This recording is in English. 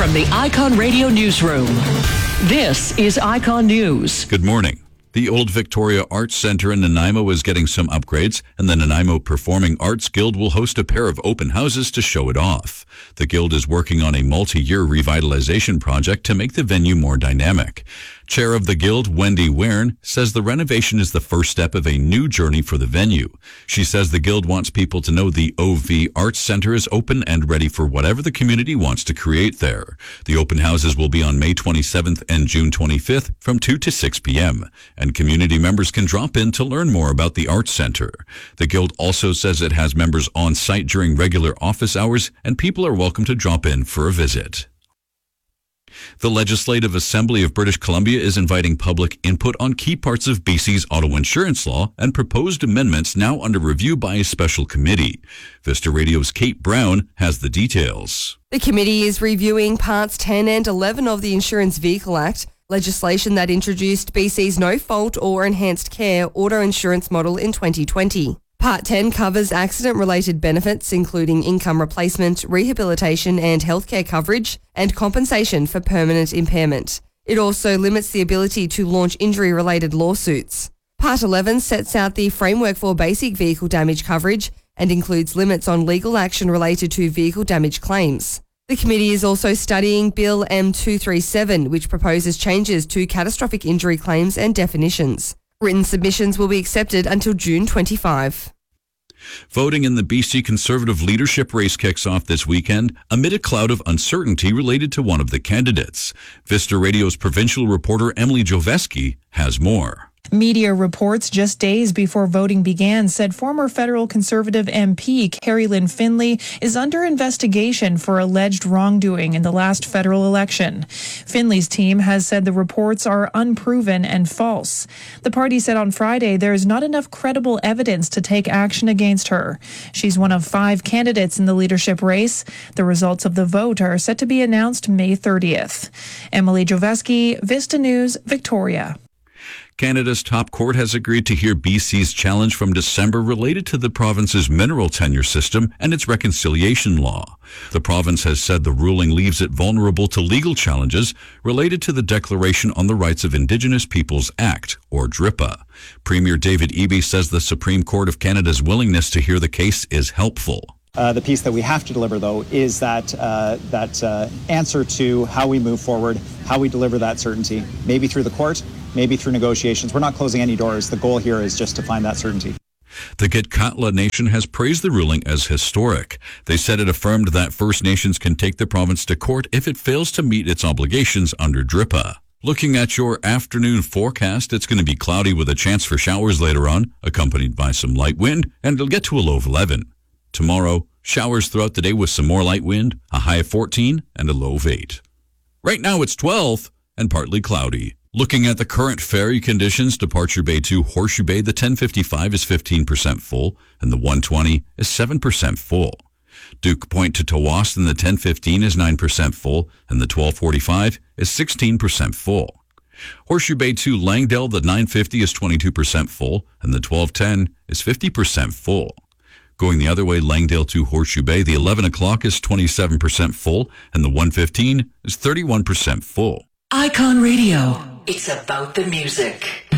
from the Icon Radio Newsroom. This is Icon News. Good morning. The Old Victoria Arts Centre in Nanaimo is getting some upgrades, and the Nanaimo Performing Arts Guild will host a pair of open houses to show it off. The Guild is working on a multi-year revitalization project to make the venue more dynamic. Chair of the Guild, Wendy Wearn, says the renovation is the first step of a new journey for the venue. She says the Guild wants people to know the OV Arts Centre is open and ready for whatever the community wants to create there. The open houses will be on May 27th and June 25th from 2 to 6 p.m., and community members can drop in to learn more about the Arts Centre. The Guild also says it has members on site during regular office hours, and people are welcome to drop in for a visit. The Legislative Assembly of British Columbia is inviting public input on key parts of BC's auto insurance law and proposed amendments now under review by a special committee. Vista Radio's Kate Brown has the details. The committee is reviewing Parts 10 and 11 of the Insurance Vehicle Act, legislation that introduced BC's no-fault or enhanced care auto insurance model in 2020. Part 10 covers accident-related benefits, including income replacement, rehabilitation and healthcare coverage, and compensation for permanent impairment. It also limits the ability to launch injury-related lawsuits. Part 11 sets out the framework for basic vehicle damage coverage and includes limits on legal action related to vehicle damage claims. The committee is also studying Bill M237, which proposes changes to catastrophic injury claims and definitions. Written submissions will be accepted until June 25. Voting in the BC Conservative leadership race kicks off this weekend amid a cloud of uncertainty related to one of the candidates. Vista Radio's provincial reporter Emily Joveski has more. Media reports just days before voting began said former federal Conservative MP Carrie Lynn Finley is under investigation for alleged wrongdoing in the last federal election. Finley's team has said the reports are unproven and false. The party said on Friday there is not enough credible evidence to take action against her. She's one of 5 candidates in the leadership race. The results of the vote are set to be announced May 30th. Emily Joveski, Vista News, Victoria. Canada's top court has agreed to hear BC's challenge from December related to the province's mineral tenure system and its reconciliation law. The province has said the ruling leaves it vulnerable to legal challenges related to the Declaration on the Rights of Indigenous Peoples Act, or DRIPA. Premier David Eby says the Supreme Court of Canada's willingness to hear the case is helpful. The piece that we have to deliver, though, is that answer to how we move forward, how we deliver that certainty, maybe through the court, maybe through negotiations. We're not closing any doors. The goal here is just to find that certainty. The Gitxaala Nation has praised the ruling as historic. They said it affirmed that First Nations can take the province to court if it fails to meet its obligations under DRIPA. Looking at your afternoon forecast, it's going to be cloudy with a chance for showers later on, accompanied by some light wind, and it'll get to a low of 11. Tomorrow, showers throughout the day with some more light wind, a high of 14 and a low of 8. Right now it's 12 and partly cloudy. Looking at the current ferry conditions, Departure Bay to Horseshoe Bay, the 1055 is 15% full and the 120 is 7% full. Duke Point to Tsawwassen, the 1015 is 9% full and the 1245 is 16% full. Horseshoe Bay to Langdale, the 950 is 22% full and the 1210 is 50% full. Going the other way, Langdale to Horseshoe Bay, the 11 o'clock is 27% full and the 115 is 31% full. Icon Radio. It's about the music.